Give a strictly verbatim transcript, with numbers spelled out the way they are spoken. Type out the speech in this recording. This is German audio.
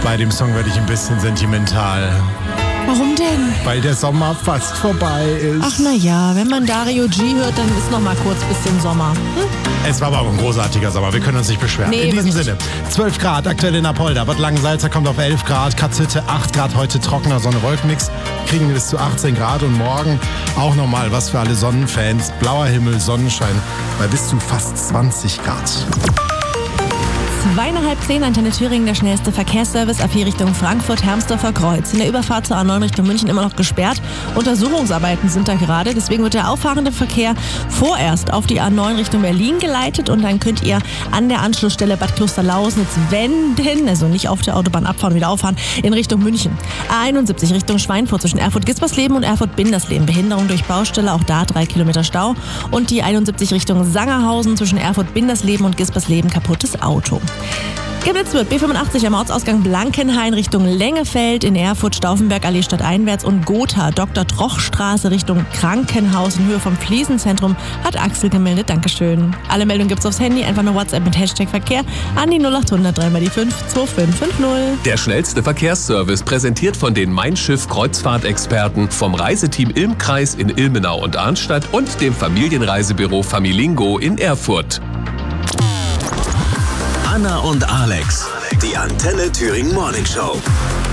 Bei dem Song werde ich ein bisschen sentimental. Warum denn? Weil der Sommer fast vorbei ist. Ach na ja, wenn man Dario G hört, dann ist noch mal kurz bisschen Sommer. Hm? Es war aber auch ein großartiger Sommer, wir können uns nicht beschweren. Nee, in diesem wirklich. Sinne, zwölf Grad aktuell in Apolda, Bad Langensalza kommt auf elf Grad, Katzhütte acht Grad, heute trockener Sonne-Wolkenmix, kriegen wir bis zu achtzehn Grad und morgen auch nochmal was für alle Sonnenfans, blauer Himmel, Sonnenschein bei bis zu fast zwanzig Grad. Zweieinhalb zehn, Antenne Thüringen, der schnellste Verkehrsservice ab hier Richtung Frankfurt-Hermsdorfer Kreuz. In der Überfahrt zur A neun Richtung München immer noch gesperrt. Untersuchungsarbeiten sind da gerade, deswegen wird der auffahrende Verkehr vorerst auf die A neun Richtung Berlin geleitet und dann könnt ihr an der Anschlussstelle Bad Klosterlausnitz wenden, also nicht auf der Autobahn abfahren und wieder auffahren, in Richtung München. A einundsiebzig Richtung Schweinfurt zwischen Erfurt-Gispersleben und Erfurt-Bindersleben. Behinderung durch Baustelle, auch da drei Kilometer Stau. Und die einundsiebzig Richtung Sangerhausen zwischen Erfurt-Bindersleben und Gispersleben, kaputtes Auto. Geblitzt wird B fünfundachtzig am Ortsausgang Blankenhain Richtung Lengefeld, in Erfurt Stauffenberg Allee stadteinwärts und Gotha Doktor Troch-Straße Richtung Krankenhaus in Höhe vom Fliesenzentrum, hat Axel gemeldet. Dankeschön. Alle Meldungen gibt's aufs Handy, einfach nur WhatsApp mit Hashtag Verkehr an die null acht hundert drei mal die fünf zwei fünf fünf null. Der schnellste Verkehrsservice, präsentiert von den Mein Schiff Kreuzfahrtexperten vom Reiseteam Ilmkreis in Ilmenau und Arnstadt und dem Familienreisebüro Familingo in Erfurt. Anna und Alex, die Antenne Thüringen Morning Show.